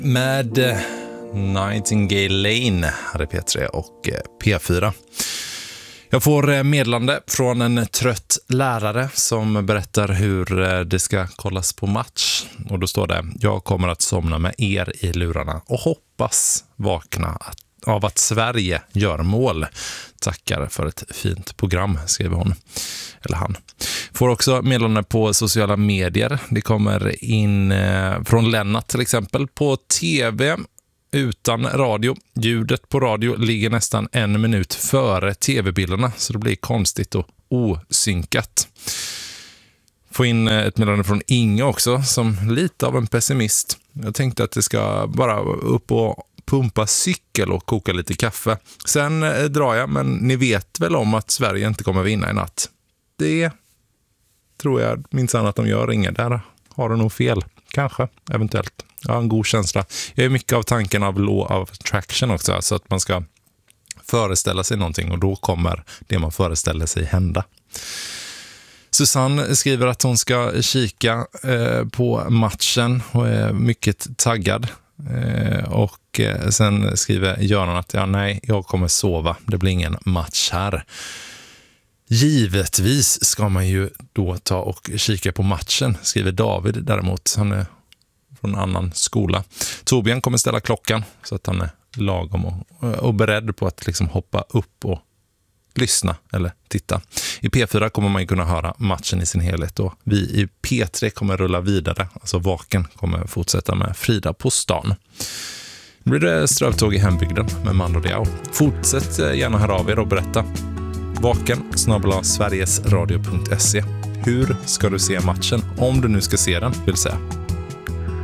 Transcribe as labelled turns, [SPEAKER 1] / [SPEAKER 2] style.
[SPEAKER 1] med Nightingale Lane hade P3 och P4. Jag får meddelande från en trött lärare som berättar hur det ska kollas på match. Och då står det: jag kommer att somna med er i lurarna och hoppas vakna av att Sverige gör mål. Tackar för ett fint program, skriver hon. Eller han. Får också meddelande på sociala medier. Det kommer in från Lennart till exempel. På tv utan radio. Ljudet på radio ligger nästan 1 minut före tv-bilderna, så det blir konstigt och osynkat. Få in ett meddelande från Inge också, som lite av en pessimist. Jag tänkte att det ska bara upp och pumpa cykel och koka lite kaffe. Sen drar jag, men ni vet väl om att Sverige inte kommer vinna i natt. Det tror jag minst att de gör. Inga där har de nog fel. Kanske, eventuellt. Jag har en god känsla. Jag är mycket av tanken av law of attraction också. Så att man ska föreställa sig någonting och då kommer det man föreställer sig hända. Susanne skriver att hon ska kika på matchen och är mycket taggad. Och sen skriver Göran att jag kommer sova. Det blir ingen match här. Givetvis ska man ju då ta och kika på matchen, skriver David däremot. Han är från en annan skola. Torbjörn kommer ställa klockan så att han är lagom och beredd på att liksom hoppa upp och lyssna eller titta. I P4 kommer man ju kunna höra matchen i sin helhet och vi i P3 kommer rulla vidare. Alltså Vaken kommer fortsätta med Frida på stan. Nu blir det strövtåg i hembygden med Mando Diao. Fortsätt gärna höra av er och berätta. Vaken@sverigesradio.se. Hur ska du se matchen? Om du nu ska se den, vill säga.